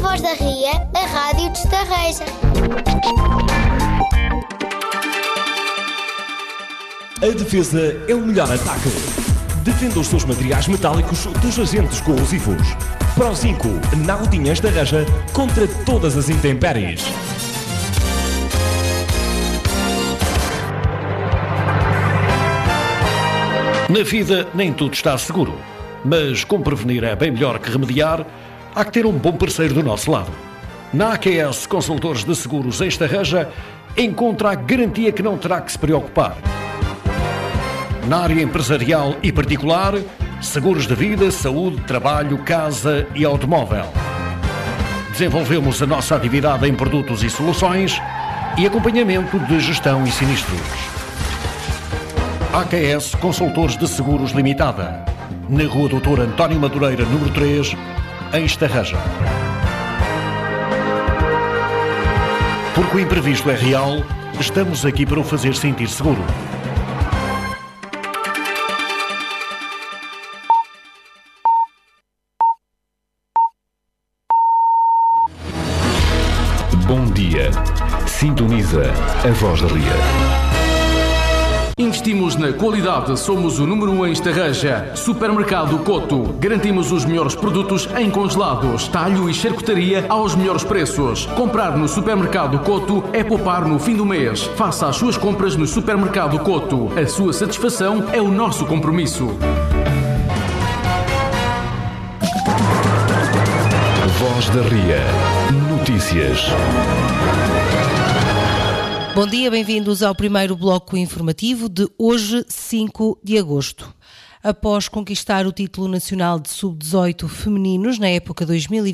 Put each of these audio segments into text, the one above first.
Voz da Ria, a rádio de Estarreja. A defesa é o melhor ataque. Defenda os seus materiais metálicos dos agentes corrosivos. Pro 5, na Rodinha Estarreja, contra todas as intempéries. Na vida nem tudo está seguro, mas como prevenir é bem melhor que remediar, há que ter um bom parceiro do nosso lado. Na AQS Consultores de Seguros em Estarreja, encontra a garantia que não terá que se preocupar. Na área empresarial e particular, seguros de vida, saúde, trabalho, casa e automóvel. Desenvolvemos a nossa atividade em produtos e soluções e acompanhamento de gestão e sinistros. AQS Consultores de Seguros Limitada, na Rua Doutor António Madureira, número 3, em Estarreja. Porque o imprevisto é real, estamos aqui para o fazer sentir seguro. Bom dia. Sintoniza a Voz da Ria. Investimos na qualidade, somos o número 1 em Estarreja. Supermercado Coto. Garantimos os melhores produtos em congelados, talho e charcutaria aos melhores preços. Comprar no Supermercado Coto é poupar no fim do mês. Faça as suas compras no Supermercado Coto. A sua satisfação é o nosso compromisso. Voz da Ria. Notícias. Bom dia, bem-vindos ao primeiro bloco informativo de hoje, 5 de agosto. Após conquistar o título nacional de sub-18 femininos na época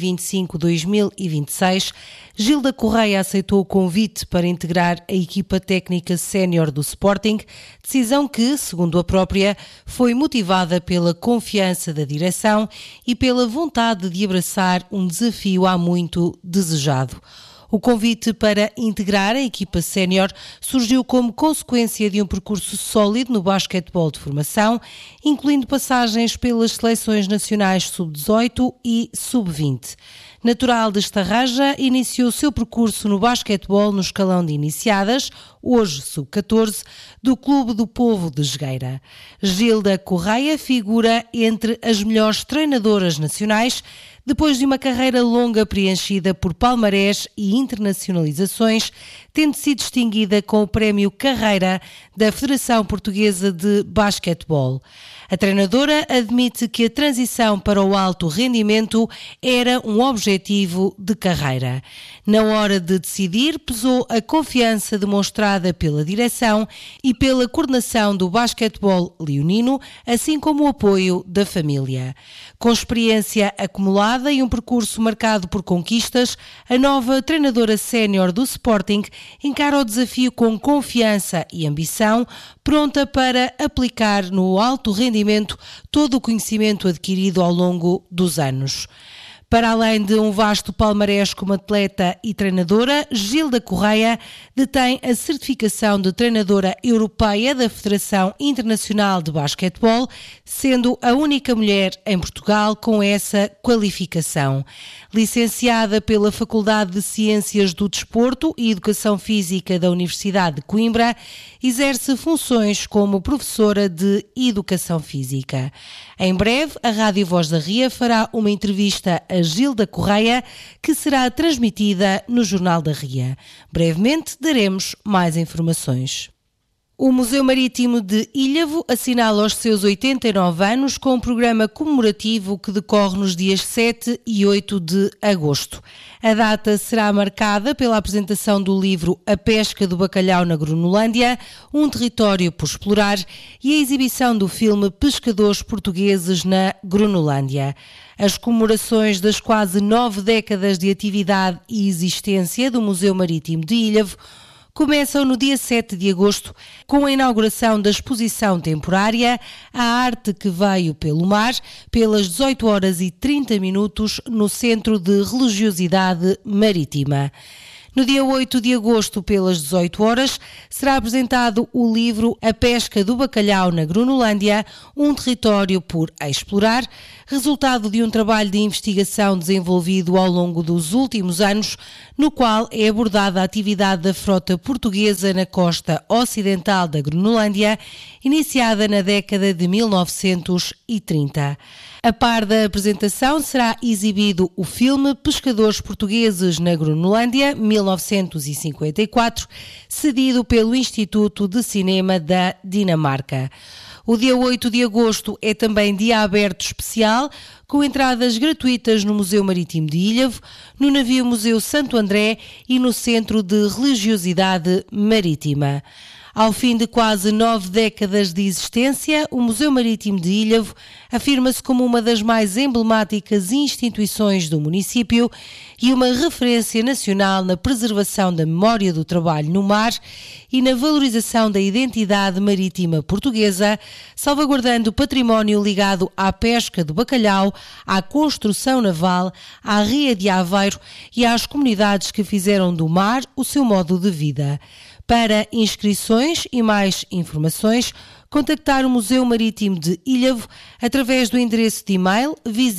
2025-2026, Gilda Correia aceitou o convite para integrar a equipa técnica sénior do Sporting, decisão que, segundo a própria, foi motivada pela confiança da direção e pela vontade de abraçar um desafio há muito desejado. O convite para integrar a equipa sénior surgiu como consequência de um percurso sólido no basquetebol de formação, incluindo passagens pelas seleções nacionais sub-18 e sub-20. Natural de Estarreja, iniciou seu percurso no basquetebol no escalão de iniciadas, hoje sub-14, do Clube do Povo de Jogueira. Gilda Correia figura entre as melhores treinadoras nacionais, depois de uma carreira longa preenchida por palmarés e internacionalizações, tendo sido distinguida com o Prémio Carreira da Federação Portuguesa de Basquetebol. A treinadora admite que a transição para o alto rendimento era um objetivo de carreira. Na hora de decidir, pesou a confiança demonstrada pela direção e pela coordenação do basquetebol leonino, assim como o apoio da família. Com experiência acumulada e um percurso marcado por conquistas, a nova treinadora sénior do Sporting encara o desafio com confiança e ambição, pronta para aplicar no alto rendimento todo o conhecimento adquirido ao longo dos anos. Para além de um vasto palmarés como atleta e treinadora, Gilda Correia detém a certificação de treinadora europeia da Federação Internacional de Basquetebol, sendo a única mulher em Portugal com essa qualificação. Licenciada pela Faculdade de Ciências do Desporto e Educação Física da Universidade de Coimbra, exerce funções como professora de Educação Física. Em breve, a Rádio Voz da Ria fará uma entrevista a Gilda Correia, que será transmitida no Jornal da Ria. Brevemente daremos mais informações. O Museu Marítimo de Ilhavo assinala os seus 89 anos com um programa comemorativo que decorre nos dias 7 e 8 de agosto. A data será marcada pela apresentação do livro A Pesca do Bacalhau na Gronolândia, um território por explorar, e a exibição do filme Pescadores Portugueses na Gronolândia. As comemorações das quase 9 décadas de atividade e existência do Museu Marítimo de Ilhavo começam no dia 7 de agosto com a inauguração da exposição temporária A Arte que Veio pelo Mar, pelas 18h30 no Centro de Religiosidade Marítima. No dia 8 de agosto, pelas 18 horas, será apresentado o livro A Pesca do Bacalhau na Grunolândia, um território por explorar, resultado de um trabalho de investigação desenvolvido ao longo dos últimos anos, no qual é abordada a atividade da frota portuguesa na costa ocidental da Grunolândia, iniciada na década de 1930. A par da apresentação será exibido o filme Pescadores Portugueses na Grunolândia, 1954, cedido pelo Instituto de Cinema da Dinamarca. O dia 8 de agosto é também dia aberto especial, com entradas gratuitas no Museu Marítimo de Ilhavo, no navio Museu Santo André e no Centro de Religiosidade Marítima. Ao fim de quase 9 décadas de existência, o Museu Marítimo de Ilhavo afirma-se como uma das mais emblemáticas instituições do município e uma referência nacional na preservação da memória do trabalho no mar e na valorização da identidade marítima portuguesa, salvaguardando o património ligado à pesca do bacalhau, à construção naval, à Ria de Aveiro e às comunidades que fizeram do mar o seu modo de vida. Para inscrições e mais informações, contactar o Museu Marítimo de Ilhavo através do endereço de e-mail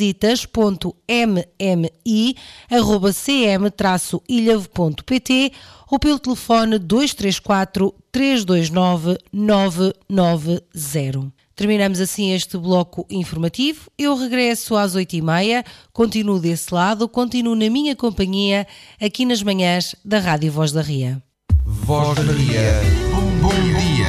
visitas.mmi@cm-ilhavo.pt ou pelo telefone 234 329 990. Terminamos assim este bloco informativo. Eu regresso às 8h30, continuo desse lado, continuo na minha companhia aqui nas manhãs da Rádio Voz da Ria. Voz da Ria. Bom dia.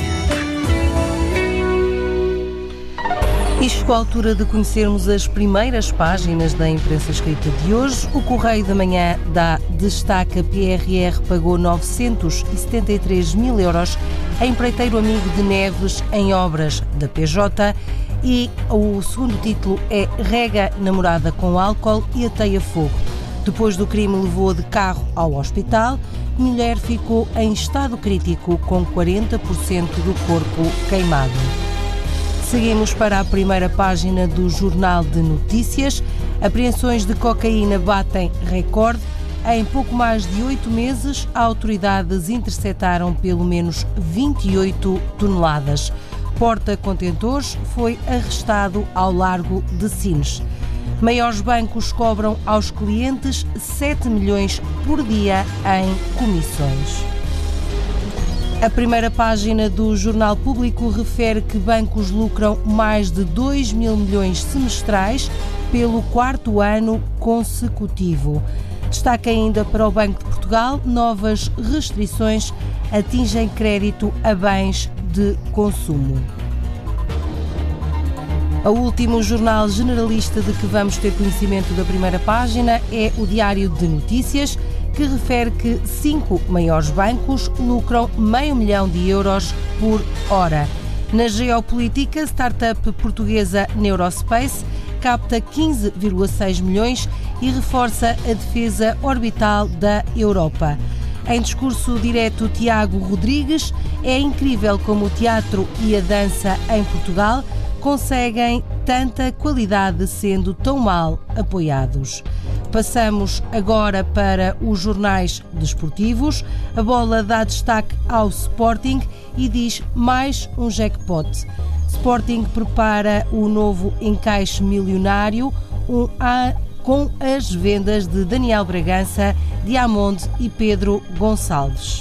E chegou a altura de conhecermos as primeiras páginas da imprensa escrita de hoje. O Correio da Manhã dá destaque: a PRR pagou 973 mil euros a empreiteiro amigo de Neves em obras da PJ. E o segundo título é: rega namorada com álcool e ateia fogo. Depois do crime, levou de carro ao hospital. Mulher ficou em estado crítico com 40% do corpo queimado. Seguimos para a primeira página do Jornal de Notícias. Apreensões de cocaína batem recorde. Em pouco mais de 8 meses, autoridades interceptaram pelo menos 28 toneladas. Porta-contentores foi arrestado ao largo de Sines. Maiores bancos cobram aos clientes 7 milhões por dia em comissões. A primeira página do Jornal Público refere que bancos lucram mais de 2 mil milhões semestrais pelo 4º ano consecutivo. Destaca ainda para o Banco de Portugal: novas restrições atingem crédito a bens de consumo. O último jornal generalista de que vamos ter conhecimento da primeira página é o Diário de Notícias, que refere que 5 maiores bancos lucram €500 mil por hora. Na geopolítica, startup portuguesa Neurospace capta 15,6 milhões e reforça a defesa orbital da Europa. Em discurso direto, Tiago Rodrigues: é incrível como o teatro e a dança em Portugal conseguem tanta qualidade sendo tão mal apoiados. Passamos agora para os jornais desportivos. A Bola dá destaque ao Sporting e diz: mais um jackpot. Sporting prepara o novo encaixe milionário com as vendas de Daniel Bragança, Diamond e Pedro Gonçalves.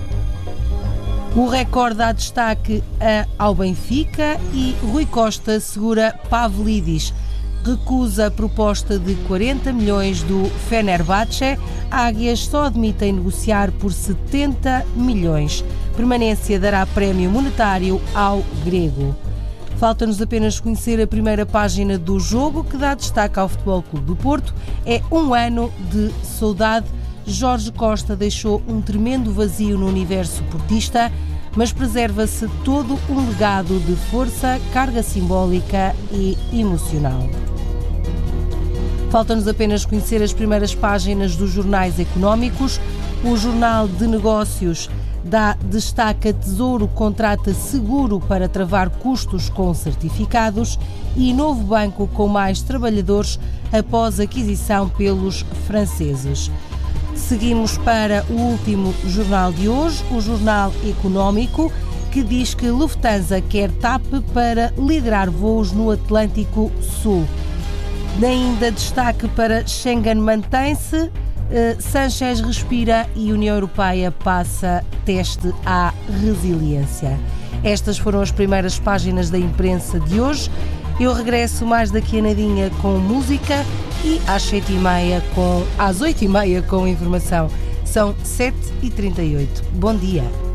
O Record dá destaque ao Benfica e Rui Costa segura Pavlidis. Recusa a proposta de 40 milhões do Fenerbahçe. Águias só admitem negociar por 70 milhões. Permanência dará prémio monetário ao grego. Falta-nos apenas conhecer a primeira página do jogo, que dá destaque ao Futebol Clube do Porto. É um ano de saudade. Jorge Costa deixou um tremendo vazio no universo portista, mas preserva-se todo um legado de força, carga simbólica e emocional. Falta-nos apenas conhecer as primeiras páginas dos jornais económicos. O Jornal de Negócios dá destaque a Tesouro contrata seguro para travar custos com certificados e novo banco com mais trabalhadores após aquisição pelos franceses. Seguimos para o último jornal de hoje, o Jornal Económico, que diz que Lufthansa quer TAP para liderar voos no Atlântico Sul. Ainda destaque para Schengen mantém-se, Sanchez respira e União Europeia passa teste à resiliência. Estas foram as primeiras páginas da imprensa de hoje. Eu regresso mais daqui a nadinha com música e às 8h30 com informação. São 7h38. Bom dia.